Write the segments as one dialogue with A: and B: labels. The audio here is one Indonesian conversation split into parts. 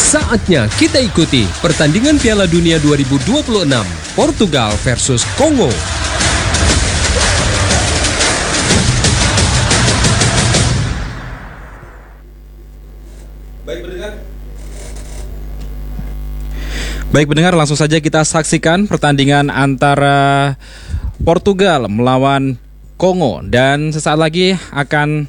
A: Saatnya kita ikuti pertandingan Piala Dunia 2026 Portugal versus Kongo.
B: Baik pendengar, langsung saja kita saksikan pertandingan antara Portugal melawan Kongo. Dan sesaat lagi akan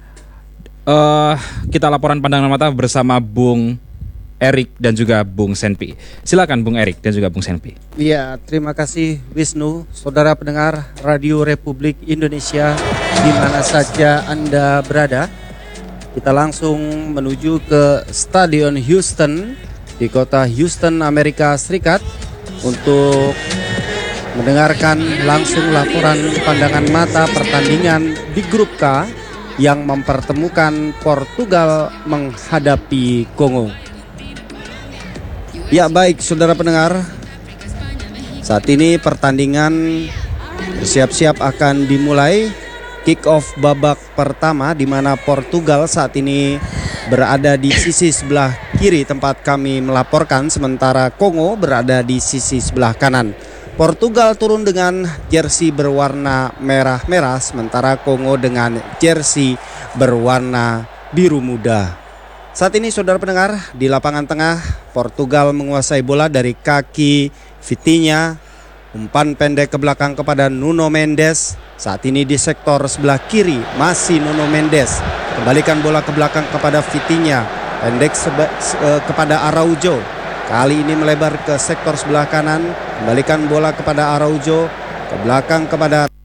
B: kita laporan pandangan mata bersama Bung Erik dan juga Bung Senpi. Silakan Bung Erik dan juga Bung Senpi.
C: Iya, terima kasih Wisnu, saudara pendengar Radio Republik Indonesia di mana saja Anda berada. Kita langsung menuju ke Stadion Houston di kota Houston, Amerika Serikat untuk mendengarkan langsung laporan pandangan mata pertandingan di grup K yang mempertemukan Portugal menghadapi Kongo. Ya baik saudara pendengar, saat ini pertandingan bersiap-siap akan dimulai. Kick off babak pertama di mana Portugal saat ini berada di sisi sebelah kiri tempat kami melaporkan, sementara Kongo berada di sisi sebelah kanan. Portugal turun dengan jersey berwarna merah-merah, sementara Kongo dengan jersey berwarna biru muda. Saat ini saudara pendengar, di lapangan tengah Portugal menguasai bola dari kaki Vitinha, umpan pendek ke belakang kepada Nuno Mendes. Saat ini di sektor sebelah kiri masih Nuno Mendes, kembalikan bola ke belakang kepada Vitinha, pendek kepada Araujo. Kali ini melebar ke sektor sebelah kanan, kembalikan bola kepada Araujo, ke belakang kepada